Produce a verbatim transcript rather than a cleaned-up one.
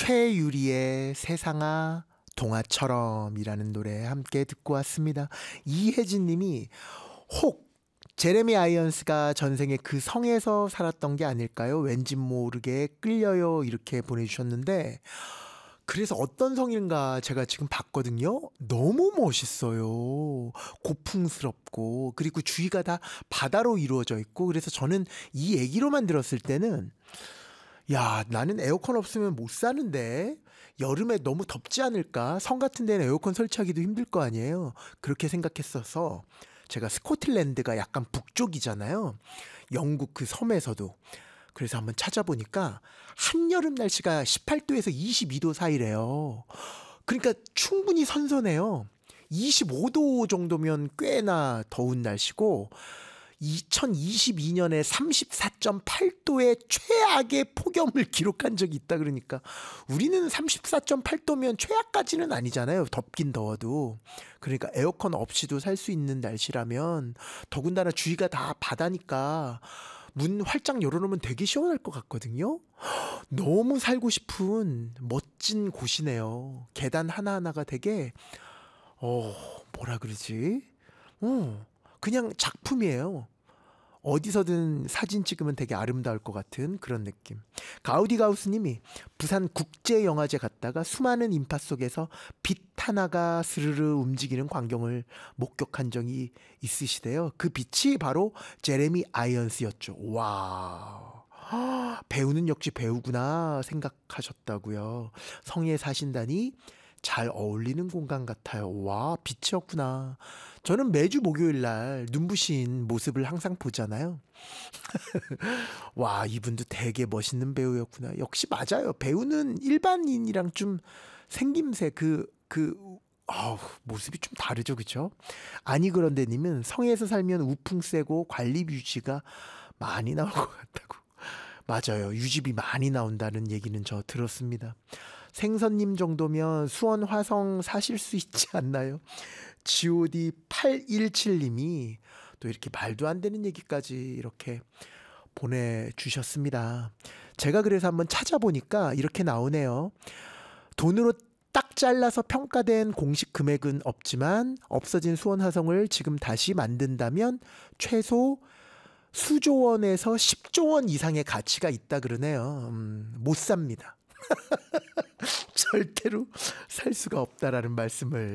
최유리의 세상아 동화처럼이라는 노래 함께 듣고 왔습니다. 이혜진 님이 혹 제레미 아이언스가 전생에 그 성에서 살았던 게 아닐까요? 왠지 모르게 끌려요 이렇게 보내주셨는데, 그래서 어떤 성인가 제가 지금 봤거든요. 너무 멋있어요. 고풍스럽고, 그리고 주위가 다 바다로 이루어져 있고, 그래서 저는 이 얘기로만 들었을 때는 야, 나는 에어컨 없으면 못 사는데 여름에 너무 덥지 않을까? 성 같은 데는 에어컨 설치하기도 힘들 거 아니에요. 그렇게 생각했어서 제가 스코틀랜드가 약간 북쪽이잖아요. 영국 그 섬에서도. 그래서 한번 찾아보니까 한여름 날씨가 십팔 도에서 이십이 도 사이래요. 그러니까 충분히 선선해요. 이십오 도 정도면 꽤나 더운 날씨고, 이천이십이 년에 삼십사 점 팔 도의 최악의 폭염을 기록한 적이 있다. 그러니까 우리는 삼십사 점 팔 도면 최악까지는 아니잖아요. 덥긴 더워도. 그러니까 에어컨 없이도 살 수 있는 날씨라면, 더군다나 주위가 다 바다니까 문 활짝 열어놓으면 되게 시원할 것 같거든요. 너무 살고 싶은 멋진 곳이네요. 계단 하나하나가 되게 어 뭐라 그러지? 어 그냥 작품이에요. 어디서든 사진 찍으면 되게 아름다울 것 같은 그런 느낌. 가우디가우스님이 부산 국제영화제 갔다가 수많은 인파 속에서 빛 하나가 스르르 움직이는 광경을 목격한 적이 있으시대요. 그 빛이 바로 제레미 아이언스였죠. 와, 배우는 역시 배우구나 생각하셨다고요. 성에 사신다니 잘 어울리는 공간 같아요. 와, 빛이었구나. 저는 매주 목요일 날 눈부신 모습을 항상 보잖아요. 와, 이분도 되게 멋있는 배우였구나. 역시 맞아요. 배우는 일반인이랑 좀 생김새 그, 그, 어우, 모습이 좀 다르죠. 그죠? 아니, 그런데 님은 성에서 살면 우풍 세고 관리비 유지가 많이 나올 것 같다고. 맞아요. 유지비 많이 나온다는 얘기는 저 들었습니다. 생선님 정도면 수원 화성 사실 수 있지 않나요? 지오디 팔일칠 님이 또 이렇게 말도 안 되는 얘기까지 이렇게 보내주셨습니다. 제가 그래서 한번 찾아보니까 이렇게 나오네요. 돈으로 딱 잘라서 평가된 공식 금액은 없지만 없어진 수원 화성을 지금 다시 만든다면 최소 수조 원에서 십조 원 이상의 가치가 있다 그러네요. 음, 못 삽니다. 절대로 살 수가 없다라는 말씀을